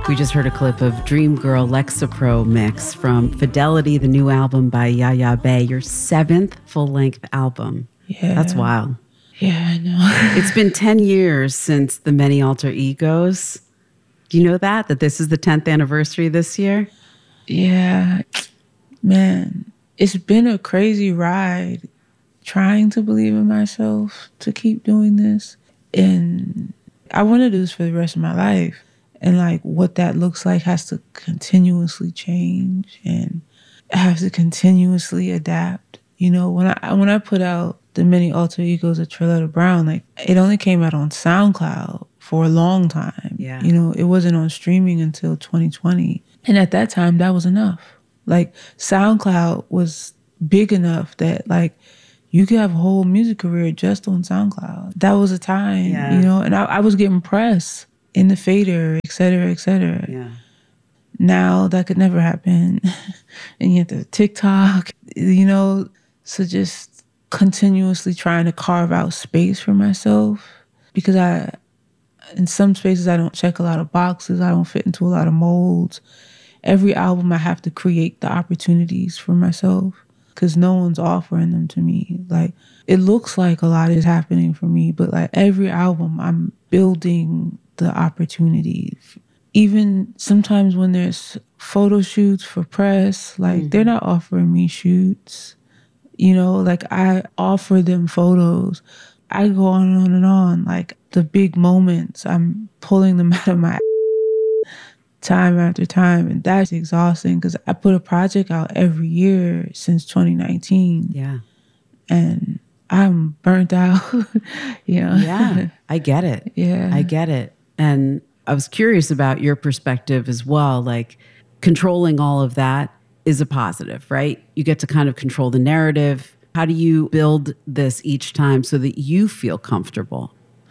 We just heard a clip of Dream Girl Lexapro mix from Fidelity, the new album by Yaya Bey, your 7th full-length album. Yeah. That's wild. Yeah, I know. It's been 10 years since The Many Alter Egos. Do you know that this is the 10th anniversary this year? Yeah. Man, it's been a crazy ride trying to believe in myself to keep doing this. And I want to do this for the rest of my life. And like what that looks like has to continuously change and has to continuously adapt. You know, when I put out The Many Alter Egos of Trilletta Brown, like it only came out on SoundCloud for a long time. Yeah. You know, it wasn't on streaming until 2020. And at that time, that was enough. Like SoundCloud was big enough that like you could have a whole music career just on SoundCloud. That was a time, you know, and I was getting press in the Fader, et cetera, et cetera. Yeah. Now that could never happen. And you have the TikTok, you know, so just continuously trying to carve out space for myself because in some spaces I don't check a lot of boxes. I don't fit into a lot of molds. Every album I have to create the opportunities for myself because no one's offering them to me. Like it looks like a lot is happening for me, but like every album I'm building the opportunity. Even sometimes when there's photo shoots for press, like they're not offering me shoots. You know, like I offer them photos. I go on and on. Like the big moments, I'm pulling them out of my time after time. And that's exhausting because I put a project out every year since 2019. Yeah. And I'm burnt out, you know? Yeah, I get it. Yeah. I get it. And I was curious about your perspective as well. Like controlling all of that is a positive, right? You get to kind of control the narrative. How do you build this each time so that you feel comfortable?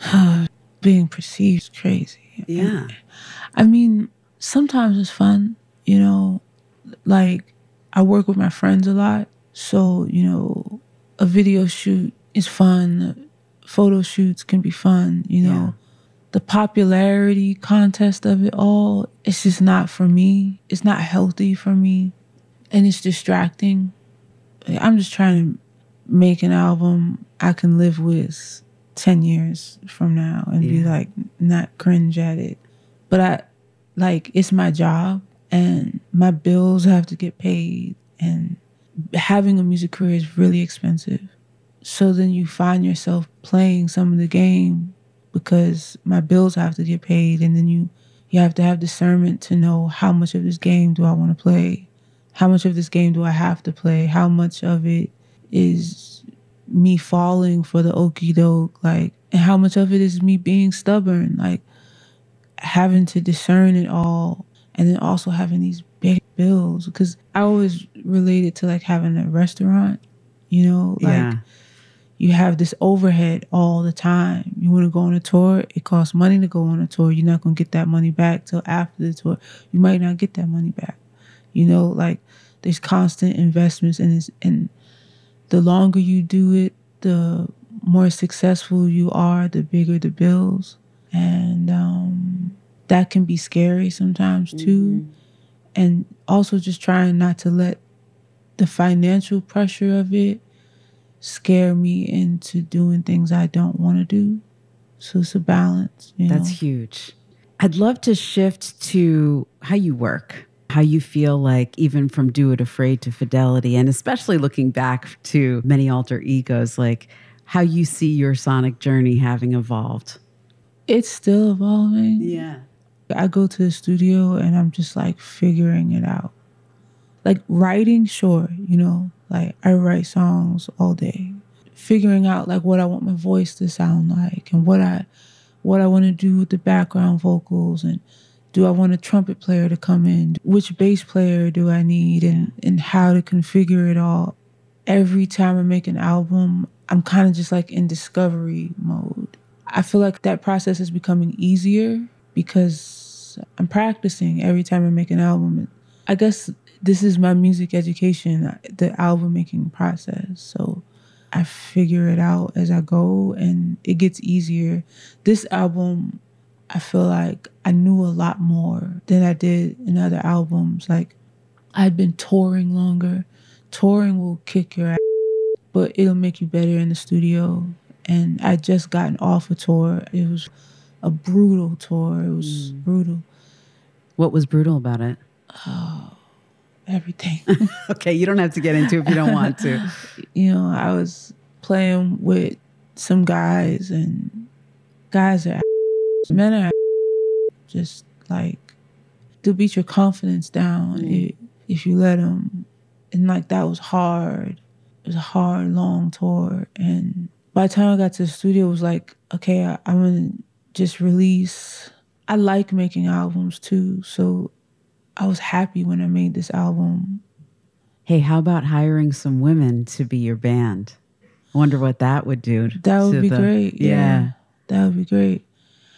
Being perceived is crazy. Yeah. I mean, sometimes it's fun, you know, like I work with my friends a lot. So, you know, a video shoot is fun. Photo shoots can be fun, you know. Yeah. The popularity contest of it all, it's just not for me. It's not healthy for me. And it's distracting. I'm just trying to make an album I can live with 10 years from now and be like, not cringe at it. But it's my job and my bills have to get paid and having a music career is really expensive. So then you find yourself playing some of the game because my bills have to get paid, and then you have to have discernment to know how much of this game do I want to play? How much of this game do I have to play? How much of it is me falling for the okie doke? Like, and how much of it is me being stubborn? Like, having to discern it all, and then also having these big bills. Because I always related to like having a restaurant, you know, like you have this overhead all the time. You want to go on a tour, it costs money to go on a tour. You're not going to get that money back till after the tour. You might not get that money back. You know, like there's constant investments in this, and the longer you do it, the more successful you are, the bigger the bills. And that can be scary sometimes too. And also just trying not to let the financial pressure of it scare me into doing things I don't want to do. So it's a balance. That's huge. I'd love to shift to how you work, how you feel like even from Do It Afraid to Fidelity, and especially looking back to Many Alter Egos, like how you see your sonic journey having evolved. It's still evolving. Yeah. I go to the studio and I'm just like figuring it out. Like writing, sure, you know, like I write songs all day. Figuring out like what I want my voice to sound like and what I want to do with the background vocals, and do I want a trumpet player to come in? Which bass player do I need, and how to configure it all. Every time I make an album, I'm kind of just like in discovery mode. I feel like that process is becoming easier because I'm practicing every time I make an album. I guess this is my music education, the album making process. So I figure it out as I go and it gets easier. This album I feel like I knew a lot more than I did in other albums. Like, I'd been touring longer. Touring will kick your ass, but it'll make you better in the studio. And I'd just gotten off a tour. It was a brutal tour. It was brutal. What was brutal about it? Everything. Okay, you don't have to get into it if you don't want to. You know, I was playing with some guys, and guys are men are just like, they'll beat your confidence down if you let them. And like, that was hard. It was a hard, long tour. And by the time I got to the studio, it was like, okay, I'm going to just release. I like making albums too. So I was happy when I made this album. Hey, how about hiring some women to be your band? I wonder what that would do. That would be great. Yeah. That would be great.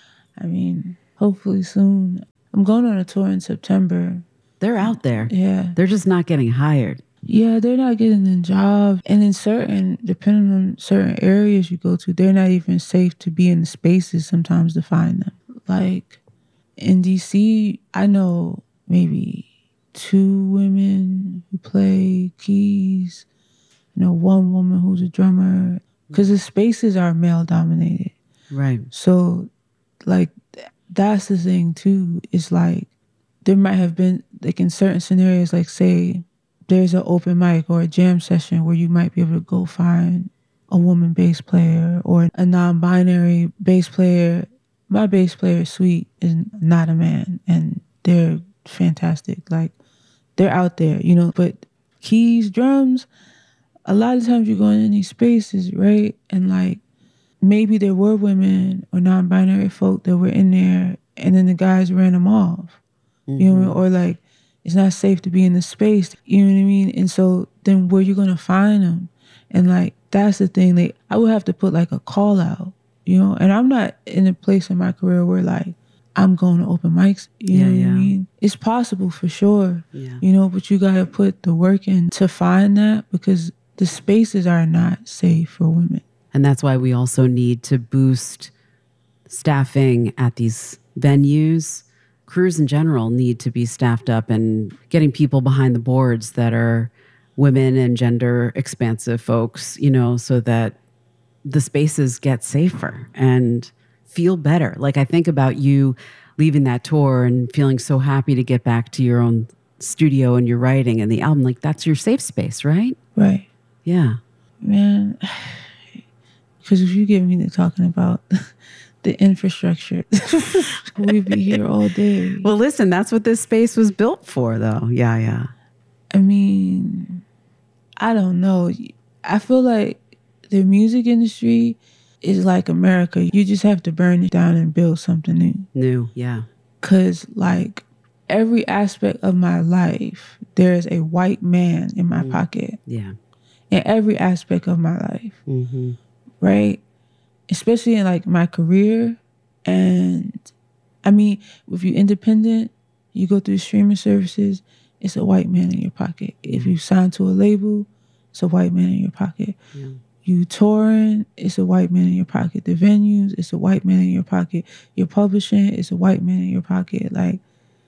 I mean, hopefully soon. I'm going on a tour in September. They're out there. Yeah. They're just not getting hired. Yeah, they're not getting the job. And depending on certain areas you go to, they're not even safe to be in the spaces sometimes to find them. Like in DC, I know maybe 2 women who play keys. I know 1 woman who's a drummer. Because the spaces are male dominated. Right. So like that's the thing too. It's like there might have been, like in certain scenarios, like say there's an open mic or a jam session where you might be able to go find a woman bass player or a non-binary bass player. My bass player, Sweet, is not a man, and they're fantastic. Like, they're out there, you know. But keys, drums, a lot of times you're going in these spaces, right? And like, maybe there were women or non-binary folk that were in there, and then the guys ran them off. Mm-hmm. You know, or like, it's not safe to be in the space. You know what I mean? And so then where you going to find them? And like, that's the thing. Like, I would have to put like a call out, you know? And I'm not in a place in my career where like, I'm going to open mics. You know what I mean? It's possible for sure, you know, but you got to put the work in to find that, because the spaces are not safe for women. And that's why we also need to boost staffing at these venues. Crews in general need to be staffed up and getting people behind the boards that are women and gender expansive folks, you know, so that the spaces get safer and feel better. Like, I think about you leaving that tour and feeling so happy to get back to your own studio and your writing and the album. Like, that's your safe space, right? Right. Yeah. Man, because if you get me to talking about the infrastructure, we'd be here all day. Well, listen, that's what this space was built for, though. Yeah. I mean, I don't know. I feel like the music industry is like America. You just have to burn it down and build something new. Yeah. Because like every aspect of my life, there is a white man in my pocket. Yeah. In every aspect of my life. Mm-hmm. Right? Especially in like my career. And I mean, if you're independent, you go through streaming services, it's a white man in your pocket. If you sign to a label, it's a white man in your pocket. Yeah. You touring, it's a white man in your pocket. The venues, it's a white man in your pocket. Your publishing, it's a white man in your pocket. Like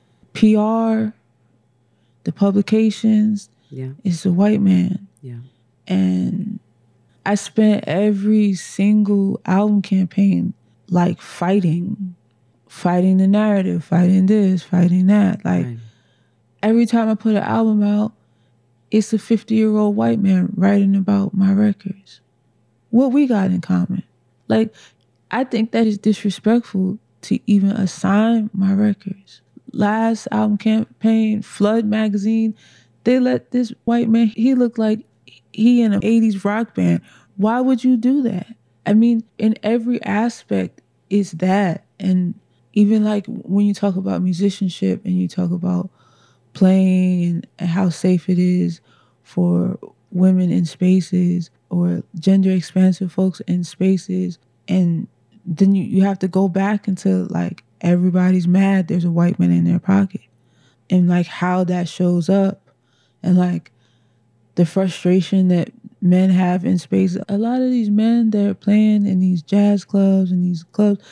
PR, the publications, it's a white man. Yeah. And I spent every single album campaign like fighting the narrative, fighting this, fighting that. Like every time I put an album out, it's a 50-year-old white man writing about my records. What we got in common? Like, I think that is disrespectful to even assign my records. Last album campaign, Flood magazine, they let this white man, he looked like he in an 80s rock band. Why would you do that? I mean, in every aspect, it's that. And even like when you talk about musicianship and you talk about playing and how safe it is for women in spaces or gender expansive folks in spaces, and then you have to go back into like everybody's mad there's a white man in their pocket, and like how that shows up, and like the frustration that men have in space. A lot of these men that are playing in these jazz clubs and these clubs,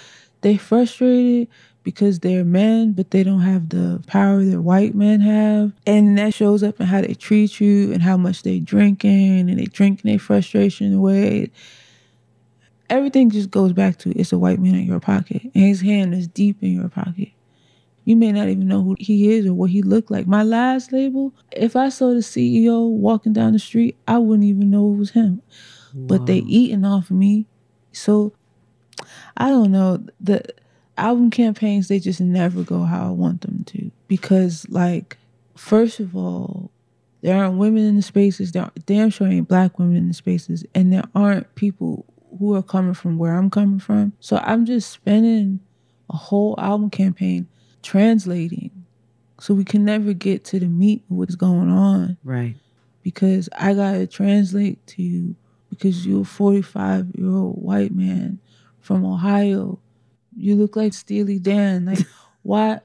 They frustrated because they're men, but they don't have the power that white men have. And that shows up in how they treat you and how much they drinking, and they drinking their frustration away. Everything just goes back to it's a white man in your pocket, and his hand is deep in your pocket. You may not even know who he is or what he looked like. My last label, if I saw the CEO walking down the street, I wouldn't even know it was him. Whoa. But they eating off of me. So I don't know. The album campaigns, they just never go how I want them to. Because, like, first of all, there aren't women in the spaces. There damn sure ain't black women in the spaces. And there aren't people who are coming from where I'm coming from. So I'm just spending a whole album campaign translating, so we can never get to the meat of what's going on. Right. Because I gotta translate to you because you're a 45-year-old white man from Ohio. You look like Steely Dan. Like, why?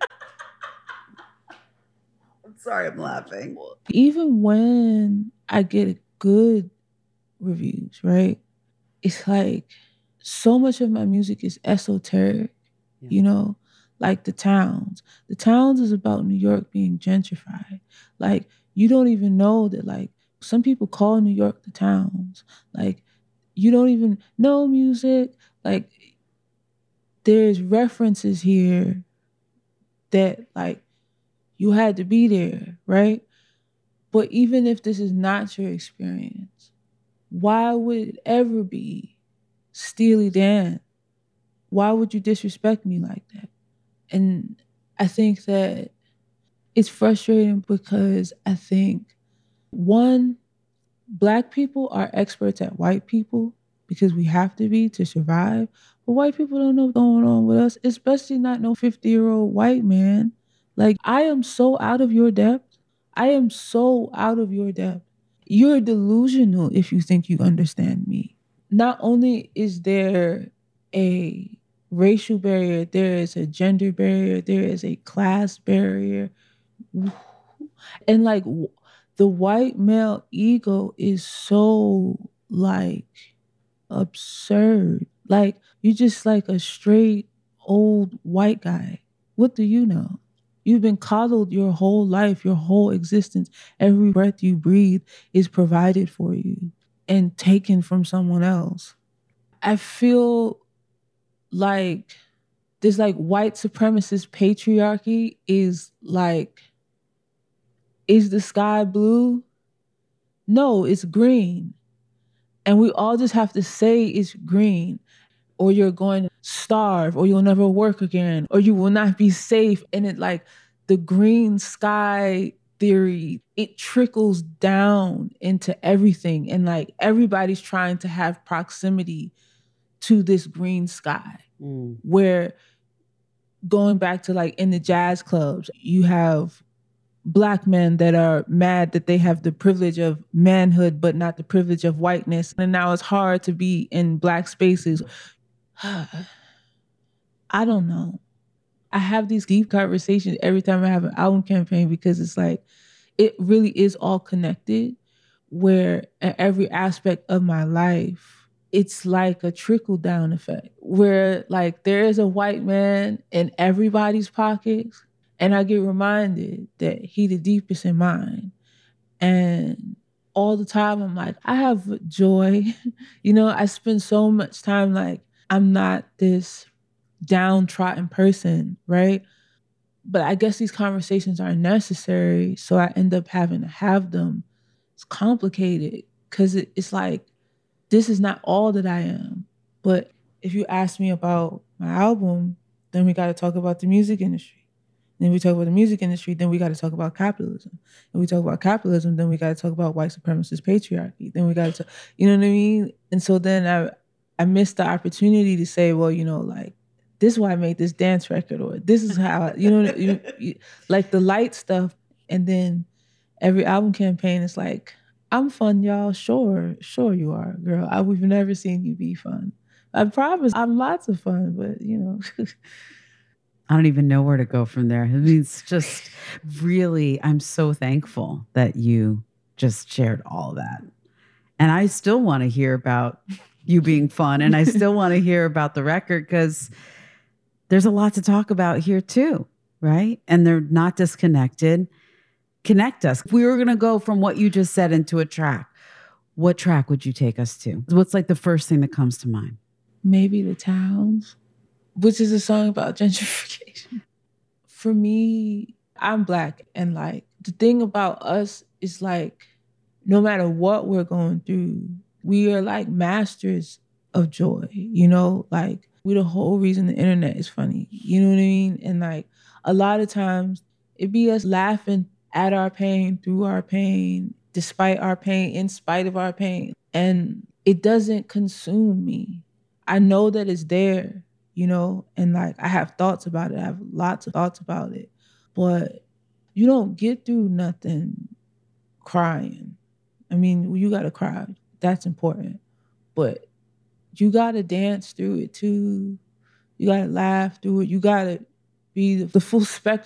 I'm sorry, I'm laughing. Even when I get good reviews, right? It's like so much of my music is esoteric, you know? Like The Towns. The Towns is about New York being gentrified. Like, you don't even know that, like, some people call New York the Towns. Like, you don't even know music. Like, there's references here that, like, you had to be there, right? But even if this is not your experience, why would it ever be Steely Dan? Why would you disrespect me like that? And I think that it's frustrating because I think, one, black people are experts at white people because we have to be to survive. But white people don't know what's going on with us, especially not no 50-year-old white man. Like, I am so out of your depth. I am so out of your depth. You're delusional if you think you understand me. Not only is there a racial barrier, there is a gender barrier, there is a class barrier. And like the white male ego is so like absurd. Like, you're just like a straight old white guy. What do you know? You've been coddled your whole life, your whole existence. Every breath you breathe is provided for you and taken from someone else. I feel like this like white supremacist patriarchy is like, is the sky blue? No, it's green. And we all just have to say it's green, or you're going to starve, or you'll never work again, or you will not be safe. And it like the green sky theory, it trickles down into everything. And like everybody's trying to have proximity to this green sky, where going back to like in the jazz clubs, you have black men that are mad that they have the privilege of manhood, but not the privilege of whiteness. And now it's hard to be in black spaces. I don't know. I have these deep conversations every time I have an album campaign because it's like, it really is all connected, where in every aspect of my life, it's like a trickle down effect where like there is a white man in everybody's pockets. And I get reminded that he the deepest in mine. And all the time I'm like, I have joy. You know, I spend so much time like, I'm not this downtrodden person, right? But I guess these conversations are necessary. So I end up having to have them. It's complicated because it's like, this is not all that I am. But if you ask me about my album, then we got to talk about the music industry. Then we talk about the music industry, then we got to talk about capitalism. And we talk about capitalism, then we got to talk about white supremacist patriarchy. Then we got to, you know what I mean? And so then I missed the opportunity to say, well, you know, like, this is why I made this dance record, or this is how, you know, like the light stuff. And then every album campaign is like, I'm fun, y'all. Sure you are, girl. We've never seen you be fun. I promise I'm lots of fun, but you know. I don't even know where to go from there. I mean, it's just really, I'm so thankful that you just shared all of that. And I still want to hear about you being fun, and I still want to hear about the record because there's a lot to talk about here too, right? And they're not disconnected. Connect us. If we were going to go from what you just said into a track, what track would you take us to? What's like the first thing that comes to mind? Maybe The Towns, which is a song about gentrification. For me, I'm Black, and like the thing about us is like, no matter what we're going through, we are like masters of joy, you know? Like, we the whole reason the internet is funny, you know what I mean? And like, a lot of times, it be us laughing at our pain, through our pain, despite our pain, in spite of our pain. And it doesn't consume me. I know that it's there, you know? And like, I have thoughts about it. I have lots of thoughts about it. But you don't get through nothing crying. I mean, you gotta cry. That's important. But you gotta dance through it too. You gotta laugh through it. You gotta be the full spectrum